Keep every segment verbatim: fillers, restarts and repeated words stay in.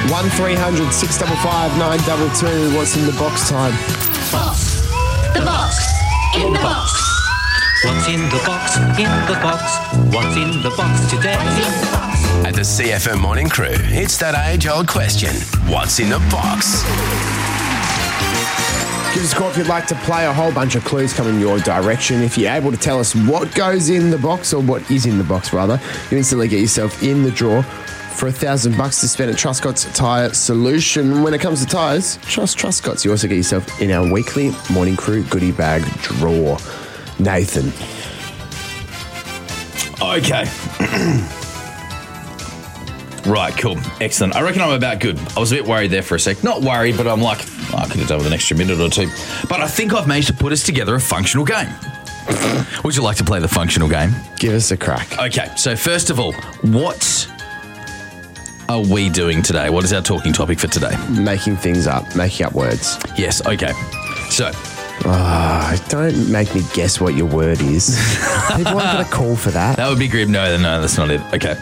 one three hundred six five five nine two two. What's in the box time? Box. The box. In the box. What's in the box? In the box. What's in the box today? At the C F M Morning Crew, it's that age-old question. What's in the box? Give us a call if you'd like to play. A whole bunch of clues coming your direction. If you're able to tell us what goes in the box, or what is in the box, rather, you instantly get yourself in the draw for a thousand bucks to spend at Truscott's Tyre Solution. When it comes to tyres, trust Truscott's. You also get yourself in our weekly Morning Crew goodie bag draw. Nathan. Okay. Right, cool. Excellent. I reckon I'm about good. I was a bit worried there for a sec. Not worried, but I'm like, oh, I could have done with an extra minute or two. But I think I've managed to put us together a functional game. Would you like to play the functional game? Give us a crack. Okay, so first of all, what are we doing today? What is our talking topic for today? Making things up, making up words. Yes, okay. So... Oh, don't make me guess what your word is. People aren't going to call for that. That would be grim. No, no, that's not it. Okay.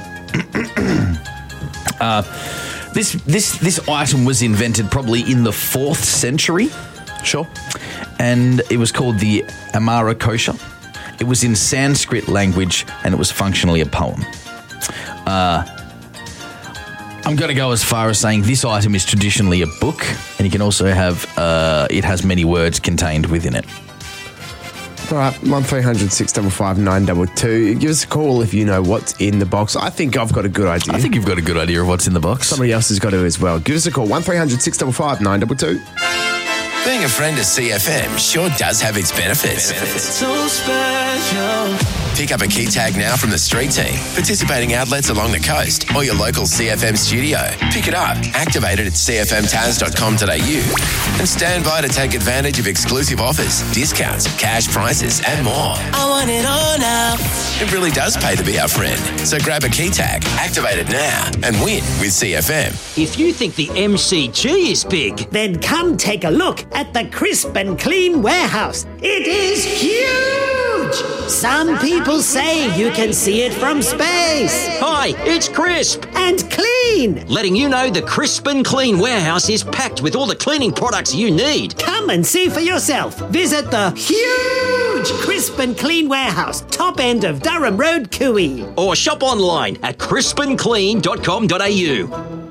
uh, this this this item was invented probably in the fourth century. Sure. And it was called the Amara Kosha. It was in Sanskrit language and it was functionally a poem. Uh, I'm going to go as far as saying this item is traditionally a book, and you can also have, uh, it has many words contained within it. All right, one three hundred six five five nine two two. Give us a call if you know what's in the box. I think I've got a good idea. I think you've got a good idea of what's in the box. Somebody else has got to as well. Give us a call, one three hundred six five five nine two two. Being a friend of C F M sure does have its benefits. benefits. So special. Pick up a key tag now from the street team, participating outlets along the coast, or your local C F M studio. Pick it up, activate it at c f m taz dot com dot a u, and stand by to take advantage of exclusive offers, discounts, cash prizes, and more. I want it all now. It really does pay to be our friend. So grab a key tag, activate it now, and win with C F M. If you think the M C G is big, then come take a look at the Crisp and Clean Warehouse. It is huge! Some people say you can see it from space. Hi, it's Crisp. And Clean. Letting you know the Crisp and Clean Warehouse is packed with all the cleaning products you need. Come and see for yourself. Visit the huge Crisp and Clean Warehouse, top end of Durham Road, Cooey. Or shop online at crisp and clean dot com dot a u.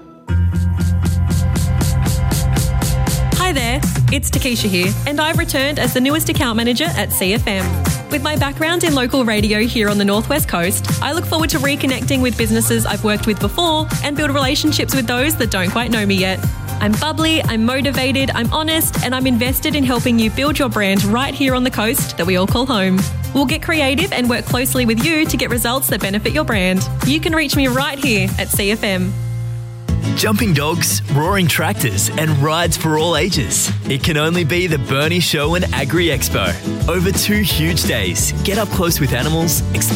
Hi there, it's Takesha here, and I've returned as the newest account manager at C F M. With my background in local radio here on the Northwest Coast, I look forward to reconnecting with businesses I've worked with before and build relationships with those that don't quite know me yet. I'm bubbly, I'm motivated, I'm honest, and I'm invested in helping you build your brand right here on the coast that we all call home. We'll get creative and work closely with you to get results that benefit your brand. You can reach me right here at C F M. Jumping dogs, roaring tractors, and rides for all ages. It can only be the Burnie Show and Agri Expo. Over two huge days, get up close with animals,